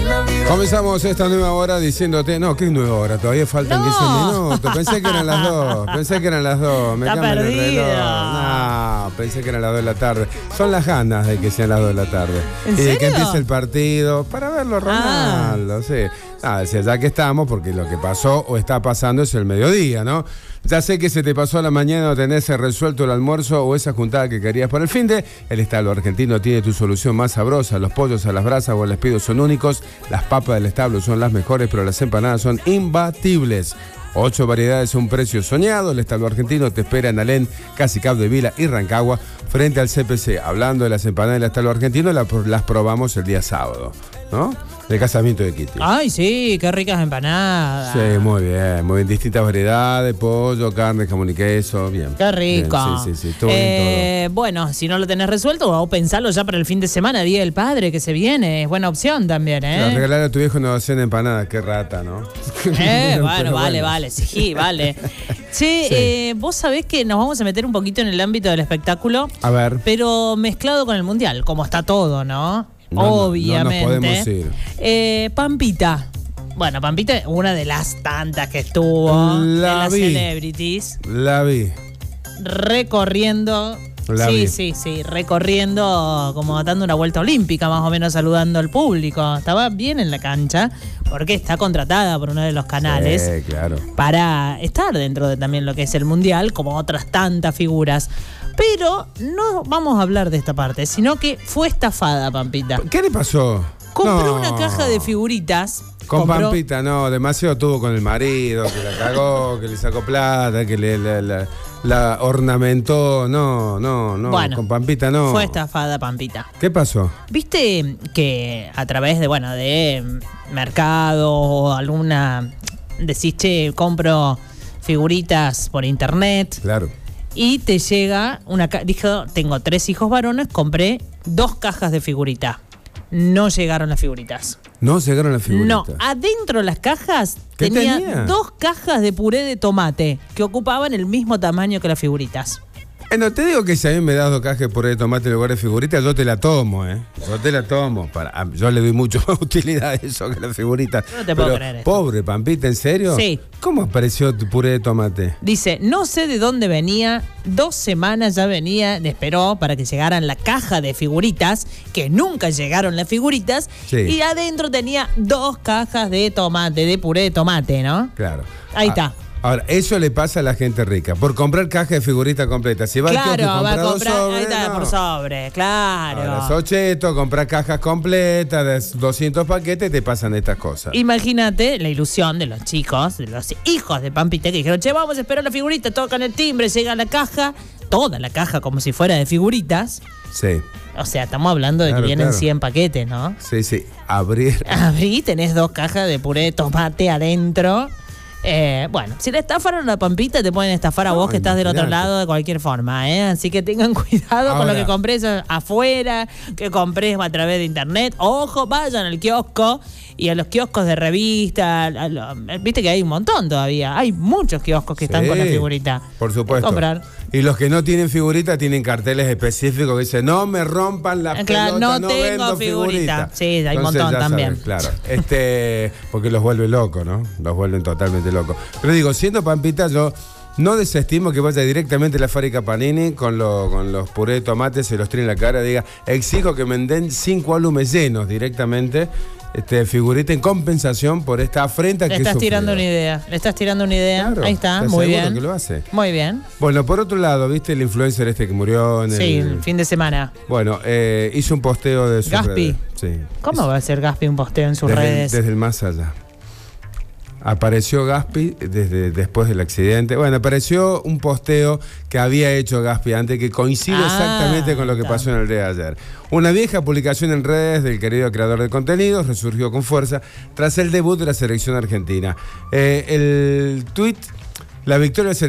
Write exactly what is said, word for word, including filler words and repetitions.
Comenzamos esta nueva hora diciéndote, no, ¿qué nueva hora? Todavía faltan no. quince minutos. Pensé que eran las dos. Pensé que eran las dos. Me Está cambian el perdido. reloj. No, pensé que eran las dos de la tarde. Son las ganas de que sean las dos de la tarde. ¿En y de serio? que empiece el partido para verlo, Ronaldo. Ah. Sí. Ah, si allá que estamos, porque lo que pasó o está pasando es el mediodía, ¿no? Ya sé que se te pasó a la mañana o tenés resuelto el almuerzo o esa juntada que querías para el finde. El establo argentino tiene tu solución más sabrosa. Los pollos a las brasas o al espido son únicos. Las papas del establo son las mejores, pero las empanadas son imbatibles. Ocho variedades a un precio soñado. El establo argentino te espera en Alén, Casi Cap de Vila y Rancagua, frente al C P C. Hablando de las empanadas del establo argentino, las, las probamos el día sábado, ¿no? De casamiento de Kitty. Ay, sí, qué ricas empanadas. Sí, muy bien, muy bien. Distintas variedades, pollo, carne, jamón y queso, bien. Qué rico. Bien, sí, sí, sí, todo eh, bien, todo. Bueno, si no lo tenés resuelto, o pensalo ya para el fin de semana, Día del Padre, que se viene. Es buena opción también, ¿eh? Claro, regalar a tu viejo una docena de empanadas, qué rata, ¿no? Eh, bueno, Pero vale, vale, sí, vale. Che, Sí. eh, vos sabés que nos vamos a meter un poquito en el ámbito del espectáculo, A ver. pero mezclado con el mundial, como está todo, ¿no? No, no, Obviamente. no nos podemos ir. Eh, Pampita. Bueno, Pampita, una de las tantas que estuvo La en las vi. Celebrities, La vi. recorriendo. La sí, vi. sí, sí, recorriendo, como dando una vuelta olímpica, más o menos saludando al público. Estaba bien en la cancha, porque está contratada por uno de los canales. Sí, claro. Para estar dentro de también lo que es el mundial, como otras tantas figuras. Pero no vamos a hablar de esta parte, sino que fue estafada, Pampita. ¿Qué le pasó? Compró No. una caja de figuritas. Con compró- Pampita, no, demasiado tuvo con el marido, que la cagó, que le sacó plata, que le la, la- la ornamentó. No, no, no. Bueno, con Pampita no. Fue estafada, Pampita. ¿Qué pasó? Viste que a través de, bueno, de mercado o alguna, decís, che, compro figuritas por internet. Claro. Y te llega una ca- dijo, tengo tres hijos varones, compré dos cajas de figurita. No llegaron las figuritas. No llegaron las figuritas. No, adentro de las cajas ¿Qué tenía, tenía? dos cajas de puré de tomate que ocupaban el mismo tamaño que las figuritas. Eh, no te digo que si a mí me das dos cajas de puré de tomate en lugar de figuritas, yo te la tomo, ¿eh? Yo te la tomo. Para, a- yo le doy mucho más utilidad a eso que las figuritas. No te puedo Pero, creer esto. pobre Pampita, ¿en serio? Sí. ¿Cómo apareció tu puré de tomate? Dice, no sé de dónde venía, dos semanas ya venía, esperó para que llegaran la caja de figuritas, que nunca llegaron las figuritas, Sí. y adentro tenía dos cajas de tomate, de puré de tomate, ¿no? Claro. Ahí Ah, está. Ahora, eso le pasa a la gente rica. Por comprar caja de figuritas completas. Si va al Claro, kiosco y va a compra dos comprar, sobres, ahí está, no. por sobre, claro. Ahora, sos cheto, comprar cajas completas de doscientos paquetes, te pasan estas cosas. Imagínate la ilusión de los chicos, de los hijos de Pampita, que dijeron, che, vamos a esperar la figurita, tocan el timbre, llega la caja, toda la caja como si fuera de figuritas. Sí, O sea, estamos hablando de Claro, que vienen claro. cien paquetes, ¿no? sí, sí. Abrir. Abrí, tenés dos cajas de puré de tomate adentro. Eh, bueno, si le estafaron a Pampita, te pueden estafar a No, vos que estás del otro imagínate. lado de cualquier forma, ¿eh? Así que tengan cuidado con lo Ahora. que compres afuera, que compres a través de internet. Ojo, vayan al kiosco y a los kioscos de revista. a lo- Viste que hay un montón todavía. Hay muchos kioscos que están Sí, con la figurita. Por supuesto. Comprar. Y los que no tienen figurita tienen carteles específicos que dicen, no me rompan la Eh, claro, pelota, no no tengo vendo figurita. figurita. Sí, hay un Entonces, montón ya también. sabes, claro. Este, porque los vuelve locos, ¿no? Los vuelven totalmente locos. Pero digo, siendo Pampita, yo no desestimo que vaya directamente a la fábrica Panini con, lo- con los puré de tomate, se los tire en la cara, diga, exijo que me den cinco álbumes llenos directamente, este, figurita en compensación por esta afrenta Le que estás sufrió. tirando una idea. Le estás tirando una idea. Claro, Ahí está, te muy aseguro bien. que lo hace. Muy bien. Bueno, por otro lado, ¿viste el influencer este que murió en Sí, el... el fin de semana. Bueno, eh, hizo un posteo de sus Gaspi. redes. Sí. ¿Cómo va a hacer Gaspi un posteo en sus desde, redes? Desde el más allá. Apareció Gaspi desde después del accidente. Bueno, apareció un posteo que había hecho Gaspi antes que coincide Ah, exactamente con lo que está. pasó en el día de ayer. Una vieja publicación en redes del querido creador de contenidos resurgió con fuerza tras el debut de la selección argentina. Eh, el tuit, la victoria